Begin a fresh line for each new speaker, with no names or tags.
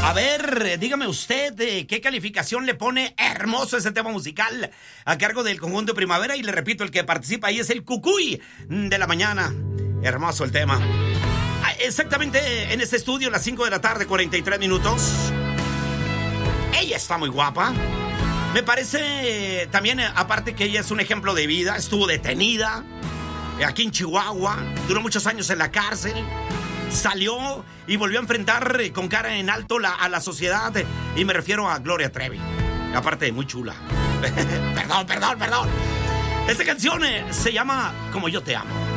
A ver, dígame usted, ¿qué calificación le pone? Hermoso ese tema musical a cargo del conjunto Primavera. Y le repito, el que participa ahí es el Cucuy de la mañana. Hermoso el tema. Exactamente en este estudio, las 5 de la tarde, 43 minutos. Ella está muy guapa. Me parece también, aparte que ella es un ejemplo de vida. Estuvo detenida aquí en Chihuahua. Duró muchos años en la cárcel. Salió y volvió a enfrentar con cara en alto a la sociedad. Y me refiero a Gloria Trevi. Aparte, muy chula. Perdón. Esta canción se llama Como yo te amo.